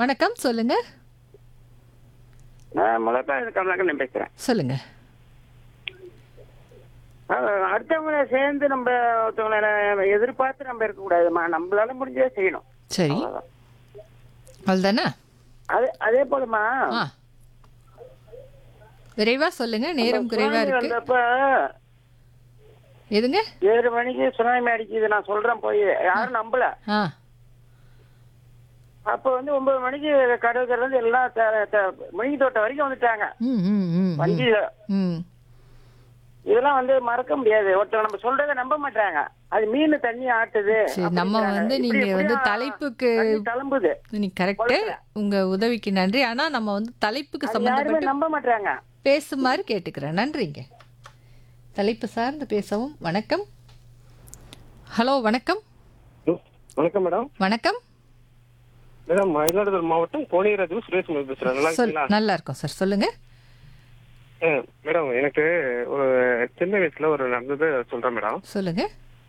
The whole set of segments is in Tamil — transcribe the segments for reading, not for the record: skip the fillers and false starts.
வணக்கம். சொல்லுங்க. நான் முளைப்பாக கமலாக்கண்ணன் பேசுறேன். சொல்லுங்க. அடுத்தவங்கள சேர்ந்து நம்ம ஒருத்தவங்கள எதிர்பார்த்து நம்ம இருக்கக்கூடாதுமா. நம்மளால முடிஞ்சதை செய்யணும். சரி. அவ்வளவுதான். அதுதானே? அதே போலமா ஆ. விரைவா சொல்லுங்க. நேரம் குறைவா சுனாமி இருக்கு. வந்தப்ப எதுங்க? 7 மணிக்கு சுனாமி அடிக்குது நான் சொல்றேன் போய் யாரும் நம்பல. ஆ. அப்ப 9 மணிக்கு கடற்கரைல இருந்து எல்லாம் முழுங்கி தோட்டம் வரைக்கும் வந்துட்டாங்க ம் ம் ம் வண்டியில. ம் இதெல்லாம் மறக்க முடியாது. ஒருத்தர் நம்ம சொல்றதை நம்ப மாட்டாங்க. அது மீன் தண்ணி ஆட்டுது சரி, நம்ம நீங்க தலைப்புக்கு கிளம்புது. நீ கரெக்ட். உங்க உதவிக்கு நன்றி. ஆனா நம்ம தலைப்புக்கு யாருமே சம்பந்தப்பட்டு நம்ப மாட்டாங்க. பேசுமாறு கேட்டுக்கிறேன். நன்றிங்க. தலைப்பு சார்ந்து பேசவும். வணக்கம். ஹலோ, வணக்கம். வணக்கம் மேடம். வணக்கம். மேடம், மயிலாடுதுறை மாவட்டம் கோணியராஜு சுரேஷ் பேசுறேன். நல்லா இருக்கீங்களா? நல்லா இருக்கும் சார். சொல்லுங்க. மேடம், எனக்கு ஒரு சின்ன வயசுல ஒரு நடந்தது சொல்றேன் மேடம். சொல்லுங்க.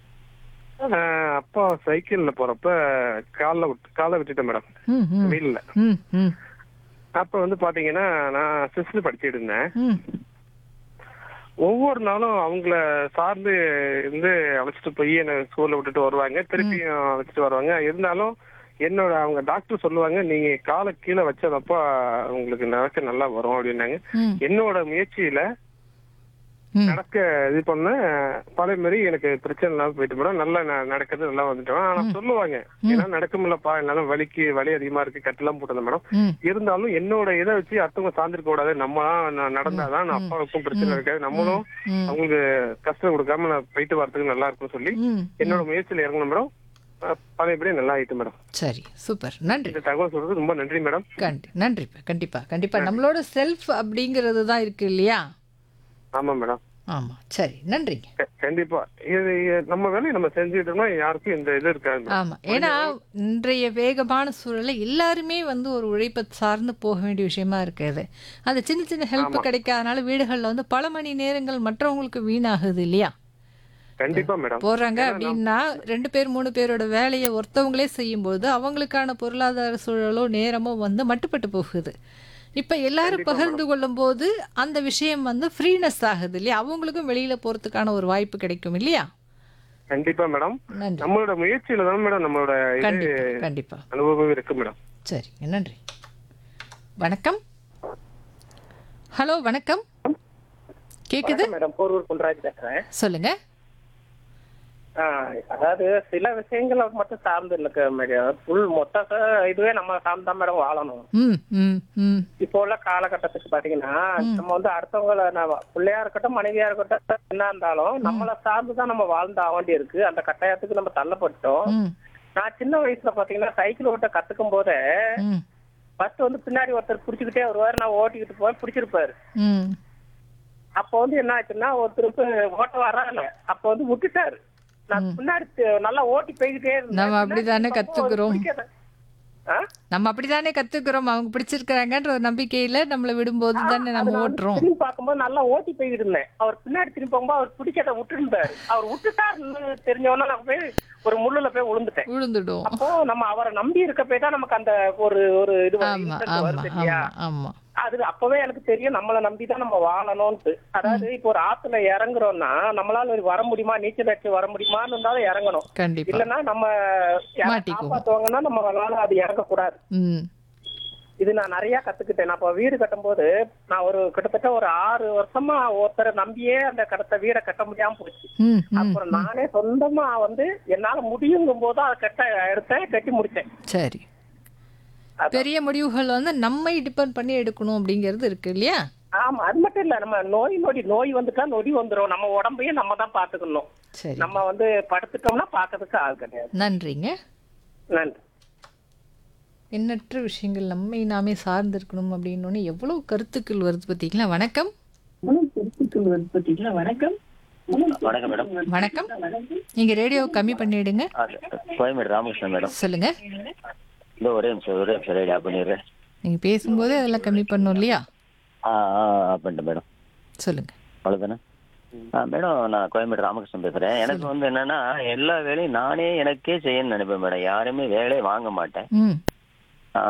அப்பா சைக்கிள்ல போறப்ப காலை விட்டுட்டேன் மேடம். ம் ம் வீல்ல. ம் ம் அப்ப பாத்தீங்கன்னா நான் 6th படிச்சுட்டு இருந்தேன். ம் ஒவ்வொரு நாளும் அவங்கள சார்ந்து இருந்து அழைச்சிட்டு போய் என்ன ஸ்கூல்ல விட்டுட்டு வருவாங்க, திருப்பியும் அழைச்சிட்டு வருவாங்க. இருந்தாலும் அவங்க டாக்டர் சொல்லுவாங்க, நீங்க காலை கீழே வச்சதப்ப உங்களுக்கு நடக்க நல்லா வரும் அப்படின்னாங்க. ம் என்னோட முயற்சியில ம் நடக்க இது பண்ண பழைய மாதிரி எனக்கு பிரச்சனை இல்லாம போயிட்டு மேடம். நல்லா நடக்கிறது நல்லா வந்துட்டோம். ஆனா சொல்லுவாங்க, ஏன்னா நடக்க முடியலப்பா, என்னால வலி அதிகமா இருக்கு, கட்டெல்லாம் போட்டது மேடம். ம் இருந்தாலும் என்னோட இதை வச்சு அடுத்தவங்க சார்ந்திருக்க கூடாது. நம்ம நடந்தாதான் அப்பாவுக்கும் பிரச்சனை இருக்காது, நம்மளும் ம் அவங்களுக்கு கஷ்டம் கொடுக்காம நான் போயிட்டு வரதுக்கு நல்லா இருக்கும்னு சொல்லி ம் என்னோட முயற்சியில இறங்கணும் மேடம். பழையபடி நல்லா ஆயிட்டு மேடம். சரி, சூப்பர். நன்றி. இந்த தகவல் சொல்றது ரொம்ப நன்றி மேடம். நன்றிப்பா. கண்டிப்பா கண்டிப்பா நம்மளோட செல்ஃப் அப்படிங்கிறது தான் இருக்கு இல்லையா? ஆமா மேடம். ஆமா. சரி, நன்றிங்க. கண்டிப்பா இது நம்ம வேலையை நம்ம செஞ்சுட்டோம்னா யாருக்கும் இந்த இது இருக்காது. ஆமா. ஏன்னா இன்றைய வேகமான சூழல்ல எல்லாருமே ஒரு உழைப்பை சார்ந்து போக வேண்டிய விஷயமா இருக்குது. அந்த சின்ன சின்ன ஹெல்ப் கிடைக்காதனால வீடுகள்ல பல மணி நேரங்கள் மற்றவங்களுக்கு வீணாகுது இல்லையா? கண்டிப்பா மேடம். போறாங்க அப்படின்னா 2 பேர் 3 பேரோட வேலையை ஒருத்தவங்களே செய்யும்போது அவங்களுக்கான பொருளாதார சூழலோ நேரமோ மட்டுப்பட்டு போகுது. இப்ப எல்லாரும் பகிர்ந்து கொள்ளும் போது அந்த விஷயம் ஃப்ரீனஸ் ஆகுது இல்லையா? அவங்களுக்கும் வெளியில போறதுக்கான ஒரு வாய்ப்பு கிடைக்கும் இல்லையா? கண்டிப்பா மேடம். நன்றி. நம்மளோட முயற்சியில தான் மேடம் நம்மளோட கண்டிப்பா அனுபவம் இருக்கு மேடம். சரி, நன்றி. வணக்கம். ஹலோ, வணக்கம். கேக்குது மேடம், போரூர் குன்றாஜ் பேசுறேன். சொல்லுங்க. அதாவது சில விஷயங்களை மட்டும் சார்ந்து இருக்கு மேடம். மொத்த இதுவே நம்ம சார்ந்து தான் மேடம் வாழணும். ம் ம் ம் இப்போ உள்ள காலகட்டத்துக்கு பாத்தீங்கன்னா நம்ம அடுத்தவங்கள பிள்ளையா இருக்கட்டும் மனைவியா இருக்கட்டும் என்ன இருந்தாலும் நம்மளை சார்ந்துதான் நம்ம வாழ்ந்து ஆக வேண்டி இருக்கு. அந்த கட்டாயத்துக்கு நம்ம தள்ளப்பட்டோம். ம் நான் சின்ன வயசுல பாத்தீங்கன்னா சைக்கிள் ஓட்ட கத்துக்கும் போதே ம் ஃபர்ஸ்ட் பின்னாடி ஒருத்தர் பிடிச்சுக்கிட்டே வருவாரு, நான் ஓட்டிக்கிட்டு போய் பிடிச்சிருப்பாரு. ம் அப்போ என்ன ஆச்சுன்னா ஒருத்தருக்கு ஓட்ட வரால, அப்போ விட்டுட்டாரு. நான் பின்னாடி நல்லா ஓட்டி போய்கிட்டே இருந்தேன். நம்ம அப்படிதானே கத்துக்கிறோம். அவங்க பிடிச்சிருக்காங்கன்ற ஒரு நம்பிக்கையில நம்மள விடும்போது தானே நம்ம ஓட்டுறோம். திரும்பி பார்க்கும்போது நல்லா ஓட்டி போய்கிட்டு இருந்தேன். அவர் பின்னாடி திரும்பி போகும்போது அவர் பிடிச்சதை விட்டு இருந்தாரு. அவர் விட்டுட்டாருன்னு தெரிஞ்சவொன்னா நான் போய் ஒரு முள்ளுல போய் விழுந்துடும். அப்போ நம்ம அவரை நம்பி இருக்க போய் தான் நமக்கு அந்த ஒரு இது வருது இல்லையா? ஆமா. அது அப்பவே எனக்கு தெரியும், நம்மளை நம்பிதான் நம்ம வாழணும்னு. அதாவது இப்போ ஒரு ஆத்துல இறங்குறோம்னா நம்மளால வர முடியுமா, நீச்சல் அடிச்சு வர முடியுமான்னு இருந்தாலும் இறங்கணும். இல்லன்னா நம்ம காப்பாத்துவாங்கன்னா நம்மளால அது இறங்க கூடாது. இது நான் நிறைய கத்துக்கிட்டேன். நான் இப்ப வீடு கட்டும் போது நான் கிட்டத்தட்ட ஒரு 6 வருஷமா ஒருத்தரை நம்பியே அந்த வீடை கட்ட முடியாம போச்சு. அப்புறம் நானே சொந்தமா என்னால முடியுங்கும் போது அதை எடுத்தேன், கட்டி முடிச்சேன். சரி, பெரிய முடிவுகள் நம்மை டிபெண்ட் பண்ணி எடுக்கணும் அப்படிங்கிறது இருக்கு இல்லையா? ஆமா, அது மட்டும் இல்ல, நம்ம நோய் வந்துட்டா நொடி வந்துரும். நம்ம உடம்பையும் நம்ம தான் பாத்துக்கணும். நம்ம படுத்துட்டோம்னா பாக்கிறதுக்கு ஆள் கிடையாது. நன்றிங்க. நன்றி. எண்ணற்ற விஷயங்கள் நம்மை நாமே சார்ந்து இருக்கணும் அப்படின்னு எவ்வளவு கருத்துக்கள் வருது பார்த்தீங்களா? வணக்கம். வணக்கம் மேடம். வணக்கம். நீங்க ரேடியோ கம்மி பண்ணிடுங்க. கோயம்பேடு ராமகிருஷ்ணன் மேடம். சொல்லுங்க. ஒரே நிமிஷம் ரேடியோ பண்ணிடுறேன். நீங்க பேசும்போது அதெல்லாம் கம்மி பண்ணும் இல்லையா? பண்ணிட்டேன் மேடம். சொல்லுங்க. அவ்வளவுதானே மேடம்? நான் கோயம்பேடு ராமகிருஷ்ணன் பேசுறேன். எனக்கு என்னன்னா எல்லா வேலையும் நானே எனக்கே செய்யணும்னு நினைப்பேன் மேடம். யாருமே வேலையை வாங்க மாட்டேன்.